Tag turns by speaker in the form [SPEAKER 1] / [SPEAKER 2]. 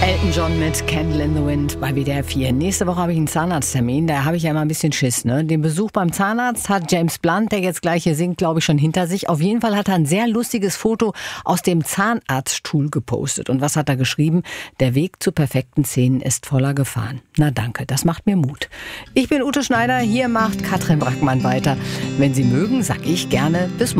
[SPEAKER 1] Elton John mit Candle in the Wind bei WDR 4. Nächste Woche habe ich einen Zahnarzttermin, da habe ich ja immer ein bisschen Schiss. Ne? Den Besuch beim Zahnarzt hat James Blunt, der jetzt gleich hier singt, glaube ich, schon hinter sich. Auf jeden Fall hat er ein sehr lustiges Foto aus dem Zahnarztstuhl gepostet. Und was hat er geschrieben? Der Weg zu perfekten Zähnen ist voller Gefahren. Na danke, das macht mir Mut. Ich bin Ute Schneider, hier macht Katrin Brackmann weiter. Wenn Sie mögen, sag ich gerne bis morgen.